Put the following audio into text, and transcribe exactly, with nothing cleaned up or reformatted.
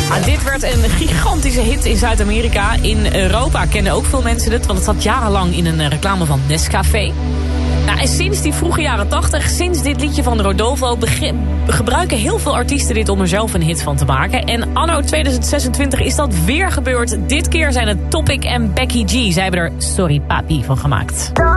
Ah, dit werd een gigantische hit in Zuid-Amerika. In Europa kenden ook veel mensen dit, want het zat jarenlang in een reclame van Nescafé. Nou, en sinds die vroege jaren tachtig, sinds dit liedje van Rodolfo, gebruiken heel veel artiesten dit om er zelf een hit van te maken. En anno tweeduizend zesentwintig is dat weer gebeurd. Dit keer zijn het Topic en Becky G. Zij hebben er Sorry Papi van gemaakt.